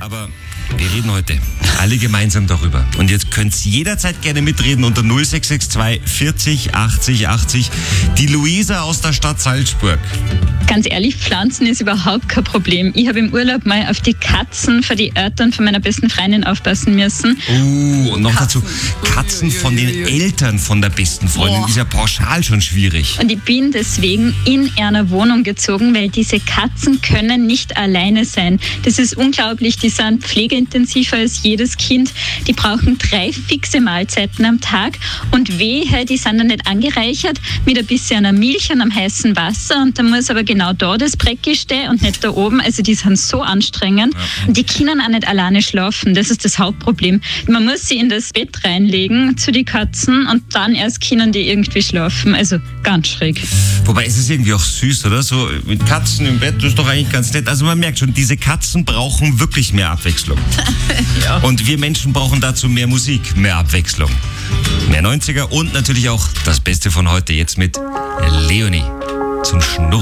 Aber wir reden heute alle gemeinsam darüber. Und jetzt könnt ihr jederzeit gerne mitreden unter 0662 40 80 80. Die Luisa aus der Stadt Salzburg. Ganz ehrlich, Pflanzen ist überhaupt kein Problem. Ich habe im Urlaub mal auf die Katzen von den Eltern von meiner besten Freundin aufpassen müssen. Und noch dazu, Katzen von den Eltern von der besten Freundin ist ja pauschal schon schwierig. Und ich bin deswegen in einer Wohnung gezogen, weil diese Katzen können nicht alleine sein. Das ist unglaublich, die sind pflegeintensiver als jedes Kind. Die brauchen 3 fixe Mahlzeiten am Tag und wehe, die sind dann nicht angereichert mit ein bisschen Milch und einem heißen Wasser und da muss aber genau da das Brecki stehen und nicht da oben. Also die sind so anstrengend und die können auch nicht alleine schlafen. Das ist das Hauptproblem. Man muss sie in das Bett reinlegen zu den Katzen und dann erst können die irgendwie schlafen. Also ganz schräg. Wobei es ist irgendwie auch süß, oder? So mit Katzen im Bett, das ist doch eigentlich ganz nett. Also man merkt schon, diese Katzen brauchen wirklich mehr Abwechslung. Ja. Und wir Menschen brauchen dazu mehr Musik, mehr Abwechslung. Mehr 90er und natürlich auch das Beste von heute jetzt mit Leonie zum Schnurren.